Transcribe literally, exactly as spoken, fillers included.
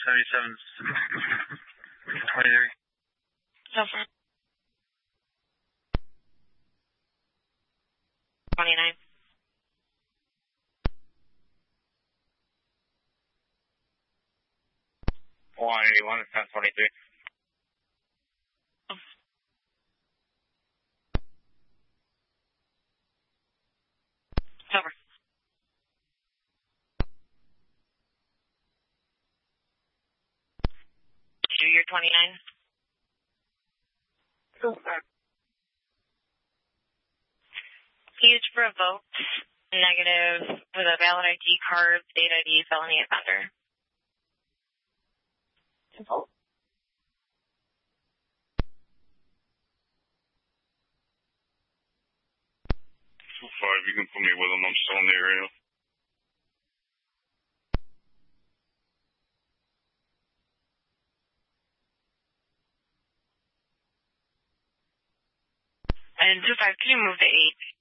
seventy-seven twenty-three. So far. twenty-nine. one eighty-one, ten twenty-three. Over. Two, you're twenty-nine. Huge revoked, negative, with a valid I D card, state I D, felony offender. Info. Five, you can put me with him. I'm still in the area. And two five, can you move to eight?